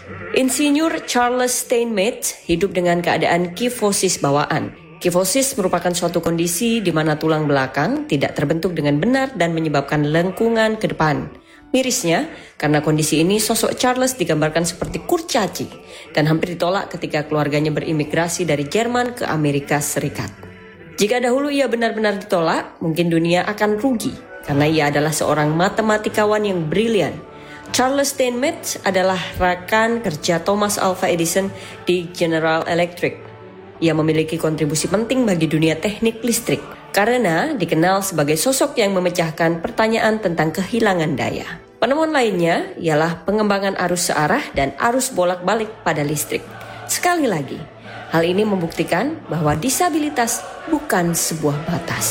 Insinyur Charles Steinmetz hidup dengan keadaan kifosis bawaan. Kifosis merupakan suatu kondisi di mana tulang belakang tidak terbentuk dengan benar dan menyebabkan lengkungan ke depan. Mirisnya, karena kondisi ini sosok Charles digambarkan seperti kurcaci dan hampir ditolak ketika keluarganya berimigrasi dari Jerman ke Amerika Serikat. Jika dahulu ia benar-benar ditolak, mungkin dunia akan rugi karena ia adalah seorang matematikawan yang brilian. Charles Steinmetz adalah rekan kerja Thomas Alva Edison di General Electric. Ia memiliki kontribusi penting bagi dunia teknik listrik karena dikenal sebagai sosok yang memecahkan pertanyaan tentang kehilangan daya. Penemuan lainnya ialah pengembangan arus searah dan arus bolak-balik pada listrik. Sekali lagi, hal ini membuktikan bahwa disabilitas bukan sebuah batas.